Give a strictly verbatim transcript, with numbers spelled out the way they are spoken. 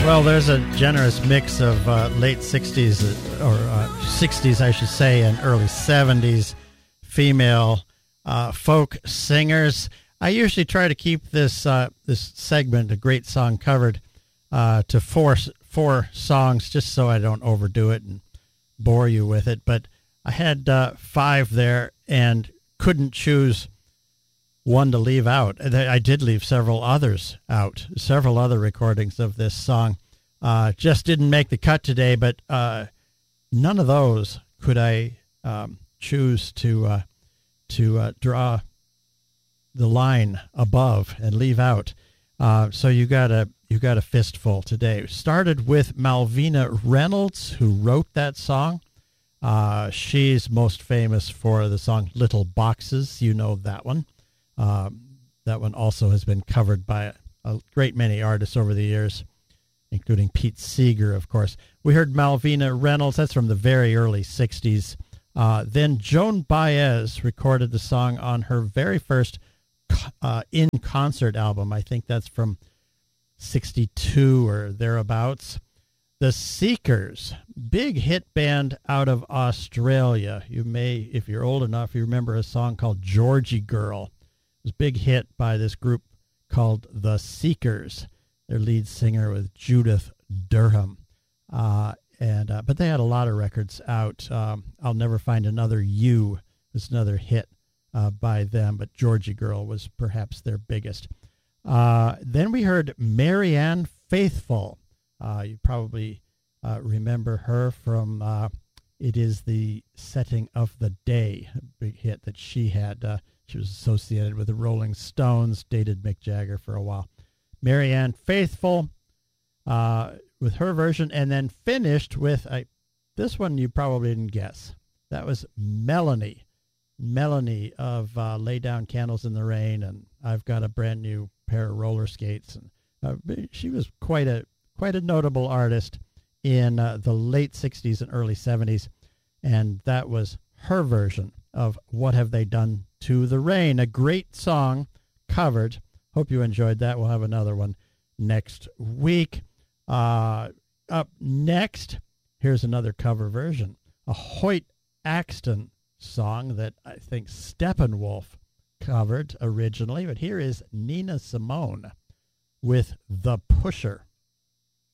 Well, there's a generous mix of uh, late sixties, or uh, sixties, I should say, and early seventies female uh, folk singers. I usually try to keep this uh, this segment, a great song covered, uh, to four four songs, just so I don't overdo it and bore you with it. But I had uh, five there and couldn't choose one to leave out. I did leave several others out, several other recordings of this song. Uh, just didn't make the cut today, but uh, none of those could I um, choose to uh, to uh, draw the line above and leave out. Uh, so you got a you got a fistful today. Started with Malvina Reynolds, who wrote that song. Uh, she's most famous for the song "Little Boxes." You know that one. Um, that one also has been covered by a, a great many artists over the years, including Pete Seeger, of course. We heard Malvina Reynolds. That's from the very early sixties. Uh, then Joan Baez recorded the song on her very first uh, in-concert album. I think that's from sixty-two or thereabouts. The Seekers, big hit band out of Australia. You may, if you're old enough, you remember a song called Georgie Girl. It was a big hit by this group called The Seekers. Their lead singer was Judith Durham. Uh, and uh, but they had a lot of records out. Um, I'll Never Find Another You was another hit uh, by them, but Georgie Girl was perhaps their biggest. Uh, then we heard Marianne Faithfull. Uh, you probably uh, remember her from uh, It Is the Setting of the Day, a big hit that she had. Uh, she was associated with the Rolling Stones, dated Mick Jagger for a while. Marianne Faithfull uh, with her version, and then finished with a, this one you probably didn't guess. That was Melanie. Melanie of uh, Lay Down Candles in the Rain, and I've Got a Brand New Pair of Roller Skates. And uh, she was quite a quite a notable artist in uh, the late sixties and early seventies, and that was her version of What Have They Done to the Rain, a great song covered. Hope you enjoyed that. We'll have another one next week. Uh, up next, here's another cover version, a Hoyt Axton song that I think Steppenwolf covered originally, but here is Nina Simone with The Pusher.